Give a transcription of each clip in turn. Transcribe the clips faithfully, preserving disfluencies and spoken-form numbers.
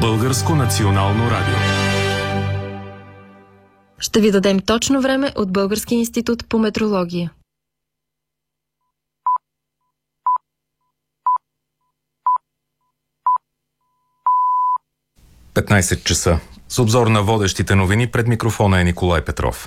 Българско национално радио. Ще ви дадем точно време от Българския институт по метрология. петнайсет часа. С обзор на водещите новини пред микрофона е Николай Петров.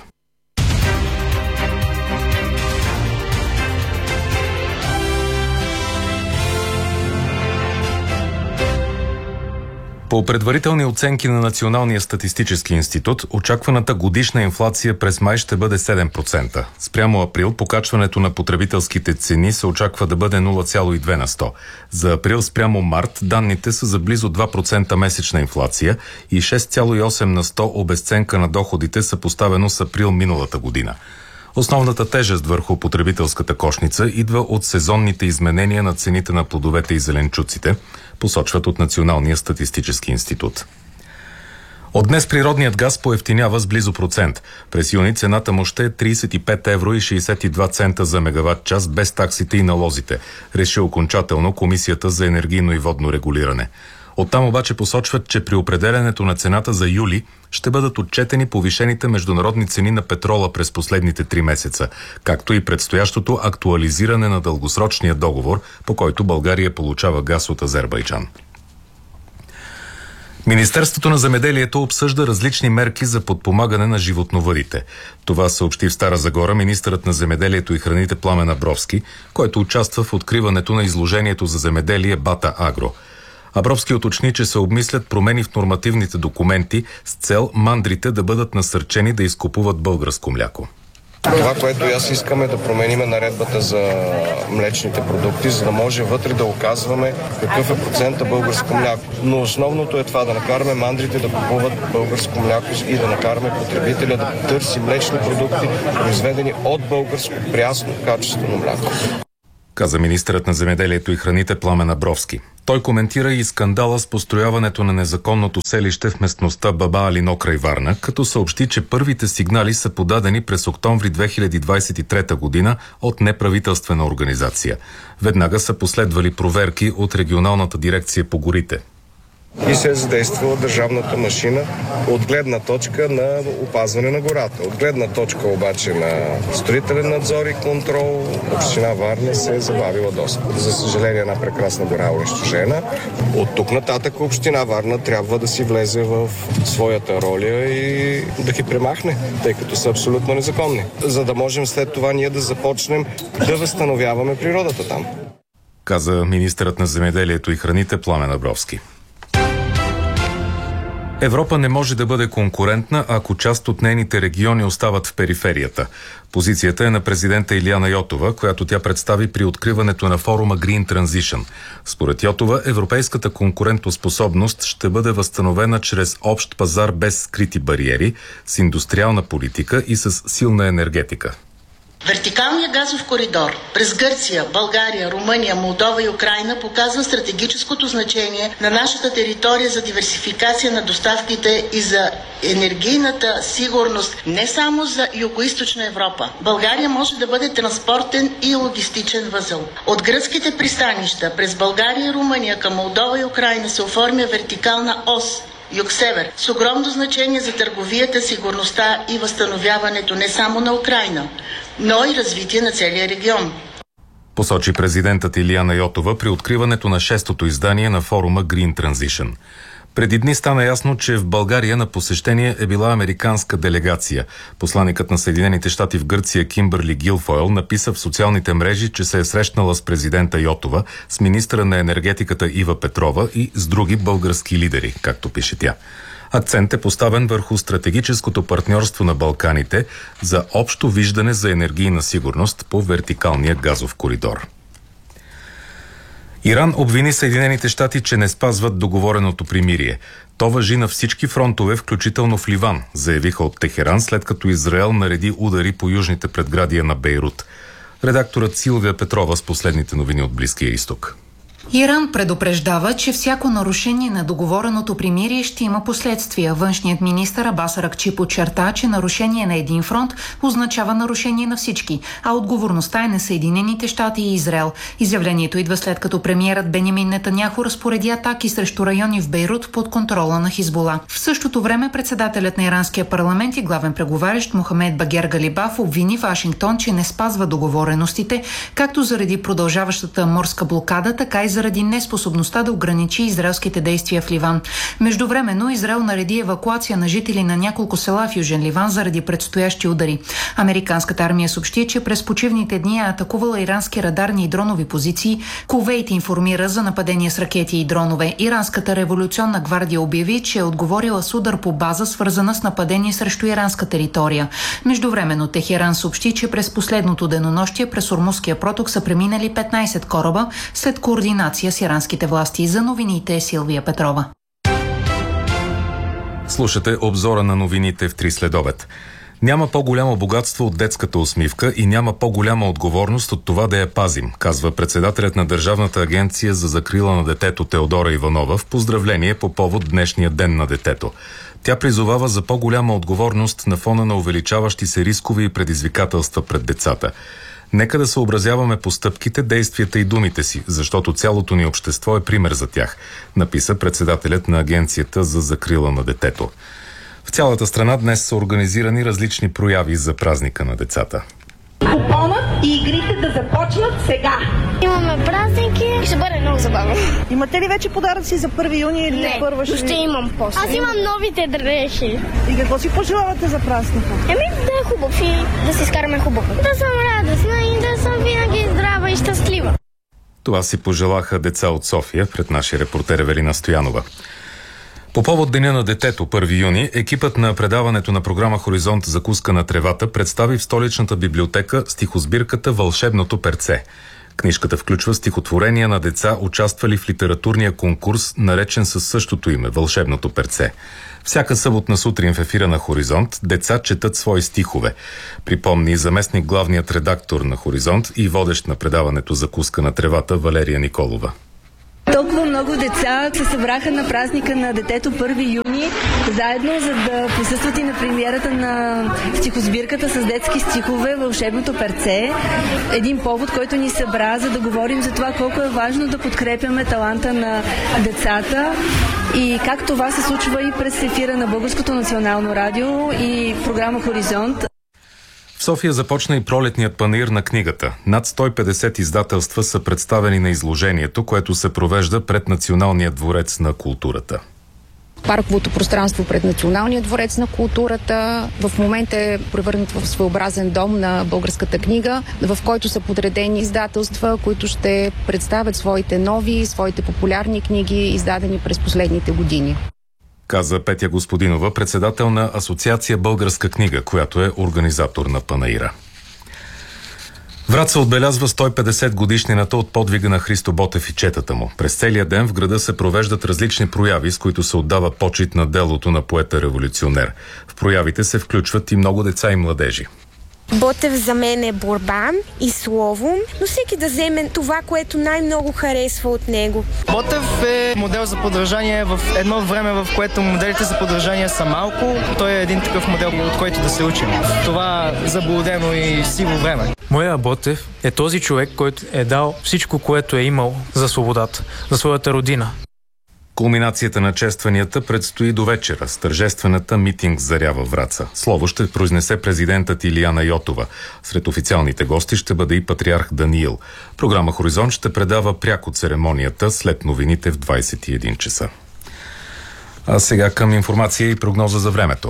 По предварителни оценки на Националния статистически институт, очакваната годишна инфлация през май ще бъде седем процента. Спрямо април, покачването на потребителските цени се очаква да бъде нула цяло и две на сто. За април спрямо март данните са за близо два процента месечна инфлация и шест цяло и осем на сто обезценка на доходите съпоставено с април миналата година. Основната тежест върху потребителската кошница идва от сезонните изменения на цените на плодовете и зеленчуците, посочват от Националния статистически институт. От днес природният газ поевтинява с близо процент. През юни цената му ще е трийсет и пет евро и шейсет и два цента за мегаватт час без таксите и налозите, реши окончателно Комисията за енергийно и водно регулиране. Оттам обаче посочват, че при определянето на цената за юли ще бъдат отчетени повишените международни цени на петрола през последните три месеца, както и предстоящото актуализиране на дългосрочния договор, по който България получава газ от Азербайджан. Министерството на земеделието обсъжда различни мерки за подпомагане на животновъдите. Това съобщи в Стара Загора министърът на земеделието и храните Пламен Абровски, който участва в откриването на изложението за земеделие Бата Агро. Абровски уточни, че се обмислят промени в нормативните документи с цел мандрите да бъдат насърчени да изкупуват българско мляко. Това, което и аз искам е да променим наредбата за млечните продукти, за да може вътре да оказваме какъв е процента българско мляко. Но основното е това, да накараме мандрите да купуват българско мляко и да накараме потребителя да търси млечни продукти, произведени от българско прясно качествено мляко, каза министърът на земеделието и храните Пламен Абровски. Той коментира и скандала с построяването на незаконното селище в местността Баба Алино край Варна, като съобщи, че първите сигнали са подадени през октомври две хиляди двадесет и трета година от неправителствена организация. Веднага са последвали проверки от регионалната дирекция по горите. И се е задействала държавната машина от гледна точка на опазване на гората. От гледна точка обаче на строителен надзор и контрол, община Варна се е забавила доста. За съжаление, една прекрасна гора е унищожена. От тук нататък община Варна трябва да си влезе в своята роля и да ги премахне, тъй като са абсолютно незаконни. За да можем след това ние да започнем да възстановяваме природата там, каза министърът на земеделието и храните Пламен Абровски. Европа не може да бъде конкурентна, ако част от нейните региони остават в периферията. Позицията е на президента Илияна Йотова, която тя представи при откриването на форума Green Transition. Според Йотова, европейската конкурентоспособност ще бъде възстановена чрез общ пазар без скрити бариери, с индустриална политика и с силна енергетика. Вертикалният газов коридор през Гърция, България, Румъния, Молдова и Украйна показва стратегическото значение на нашата територия за диверсификация на доставките и за енергийната сигурност не само за Югоизточна Европа. България може да бъде транспортен и логистичен възел. От гръцките пристанища през България и Румъния към Молдова и Украйна се оформя вертикална ос юг-север, с огромно значение за търговията, сигурността и възстановяването не само на Украйна, но и развитие на целия регион, посочи президентът Илияна Йотова при откриването на шестото издание на форума Green Transition. Преди дни стана ясно, че в България на посещение е била американска делегация. Посланикът на Съединените щати в Гърция Кимбърли Гилфойл написа в социалните мрежи, че се е срещнала с президента Йотова, с министъра на енергетиката Ива Петрова и с други български лидери, както пише тя. Акцент е поставен върху стратегическото партньорство на Балканите за общо виждане за енергийна сигурност по вертикалния газов коридор. Иран обвини Съединените щати, че не спазват договореното примирие. То важи на всички фронтове, включително в Ливан, заявиха от Техеран, след като Израел нареди удари по южните предградия на Бейрут. Редакторът Силвия Петрова с последните новини от Близкия изток. Иран предупреждава, че всяко нарушение на договореното примирие ще има последствия. Външният министър Абас Аракчи подчерта, че нарушение на един фронт означава нарушение на всички, а отговорността е на Съединените щати и Израел. Изявлението идва след като премиерът Бенямин Нетаняху разпореди атаки срещу райони в Бейрут под контрола на Хизбула. В същото време председателят на иранския парламент и главен преговарящ Мохамед Багер Галибаф обвини Вашингтон, че не спазва договореностите, както заради продължаващата морска блокада, така и заради неспособността да ограничи израелските действия в Ливан. Междувременно Израел нареди евакуация на жители на няколко села в Южен Ливан заради предстоящи удари. Американската армия съобщи, че през почивните дни е атакувала ирански радарни и дронови позиции. Кувейт информира за нападения с ракети и дронове. Иранската революционна гвардия обяви, че е отговорила с удар по база, свързана с нападение срещу иранска територия. Междувременно Техеран съобщи, че през последното денонощие през Ормузския проток са преминали петнайсет кораба след координация с иранските власти. За новините Силвия Петрова. Слушате обзора на новините в три следобед. Няма по-голямо богатство от детската усмивка и няма по-голяма отговорност от това да я пазим, казва председателят на Държавната агенция за закрила на детето Теодора Иванова в поздравление по повод днешния ден на детето. Тя призовава за по-голяма отговорност на фона на увеличаващи се рискове и предизвикателства пред децата. Нека да съобразяваме постъпките, действията и думите си, защото цялото ни общество е пример за тях, написа председателят на Агенцията за закрила на детето. В цялата страна днес са организирани различни прояви за празника на децата. Купонът и игрите да започнат сега. Имаме празники и ще бъде много забавно. Имате ли вече подаръци за първи юни или не, първа ще... ще имам после. Аз имам новите дрехи. И какво си пожелавате за празника? Еми да е хубав и да си изкараме хубаво. Да съм радостна и да съм винаги здрава и щастлива. Това си пожелаха деца от София пред нашия репортер Евелина Стоянова. По повод Деня на детето, първи юни, екипът на предаването на програма Хоризонт закуска на тревата представи в столичната библиотека стихосбирката Вълшебното перце. Книжката включва стихотворения на деца, участвали в литературния конкурс, наречен със същото име Вълшебното перце. Всяка съботна сутрин в ефира на Хоризонт деца четат свои стихове. Припомни заместник главният редактор на Хоризонт и водещ на предаването закуска на тревата Валерия Николова. Толкова много деца се събраха на празника на детето първи юни, заедно за да присъстват и на премиерата на стихосбирката с детски стихове Вълшебното перце. Един повод, който ни събра, за да говорим за това колко е важно да подкрепяме таланта на децата и как това се случва и през ефира на Българското национално радио и програма Хоризонт. В София започна и пролетният панаир на книгата. Над сто и петдесет издателства са представени на изложението, което се провежда пред Националния дворец на културата. Парковото пространство пред Националния дворец на културата в момента е превърнат в своеобразен дом на българската книга, в който са подредени издателства, които ще представят своите нови, своите популярни книги, издадени през последните години. Каза Петя Господинова, председател на Асоциация Българска книга, която е организатор на панаира. Враца отбелязва сто и петдесет годишнината от подвига на Христо Ботев и четата му. През целия ден в града се провеждат различни прояви, с които се отдава почит на делото на поета-революционер. В проявите се включват и много деца и младежи. Ботев за мен е борба и слово, но всеки да вземе това, което най-много харесва от него. Ботев е модел за подражание в едно време, в което моделите за подражание са малко. Той е един такъв модел, от който да се учим. Това заблудено и сиво време. Моя Ботев е този човек, който е дал всичко, което е имал за свободата, за своята родина. Кулминацията на честванията предстои до вечера с тържествената митинг Зарява Враца. Слово ще произнесе президентът Илияна Йотова. Сред официалните гости ще бъде и патриарх Даниил. Програма Хоризонт ще предава пряко церемонията след новините в двайсет и един часа. А сега към информация и прогноза за времето.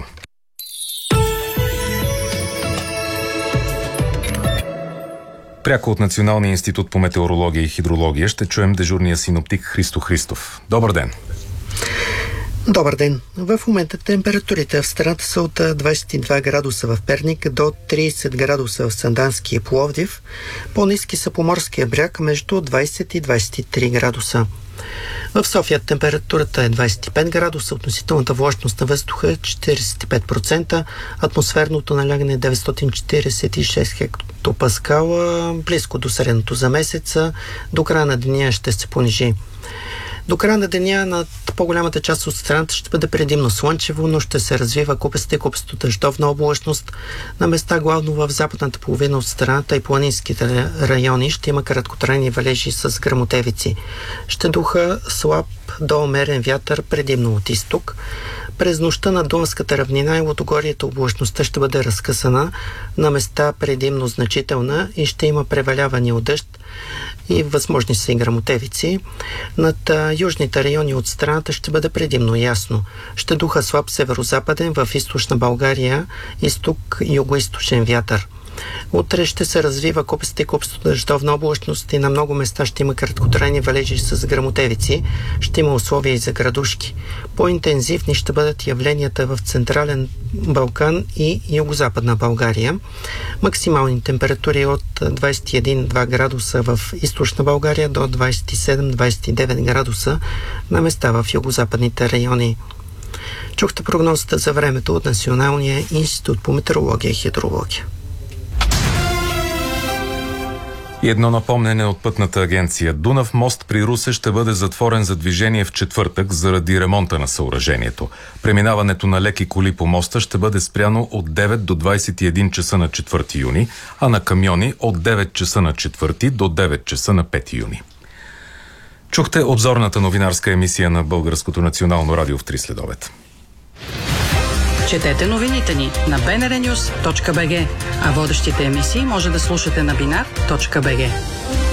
Пряко от Националния институт по метеорология и хидрология ще чуем дежурния синоптик Христо Христов. Добър ден! Добър ден! В момента температурите в страната са от двадесет и два градуса в Перник до тридесет градуса в Сандански и Пловдив. По-ниски са по морския бряг между двадесет и двадесет и три градуса. В София температурата е двадесет и пет градуса, относителната влажност на въздуха е четиридесет и пет процента, атмосферното налягане е деветстотин четиридесет и шест хектопаскала, близко до средното за месеца. До края на деня ще се понижи. До края на деня над по-голямата част от страната ще бъде предимно слънчево, но ще се развива купеста и купесто дъждовна облачност. На места главно в западната половина от страната и планинските райони ще има краткотрайни валежи с гръмотевици. Ще духа слаб до умерен вятър, предимно от изток. През нощта на Дунавската равнина и Лудогорието облачността ще бъде разкъсана, на места предимно значителна и ще има преваляване от дъжд и възможни са и гръмотевици. Над а, южните райони от страната ще бъде предимно ясно. Ще духа слаб северо-западен, в източна България изток и югоизточен вятър. Утре ще се развива купеста и купесто дъждовна облачност и на много места ще има краткотрайни валежи с гръмотевици. Ще има условия и за градушки. По-интензивни ще бъдат явленията в Централен Балкан и Югозападна България. Максимални температури от двадесет и един до два градуса в източна България до двадесет и седем до двадесет и девет градуса на места в югозападните райони. Чухте прогнозата за времето от Националния институт по метеорология и хидрология. И едно напомнене от пътната агенция. Дунав мост при Русе ще бъде затворен за движение в четвъртък заради ремонта на съоръжението. Преминаването на леки коли по моста ще бъде спряно от девет до двадесет и един часа на четвърти юни, а на камиони от девет часа на четвърти до девет часа на пети юни. Чухте обзорната новинарска емисия на Българското национално радио в три следобед. Четете новините ни на би ен ар нюс точка би джи, а водещите емисии може да слушате на бинар точка би джи.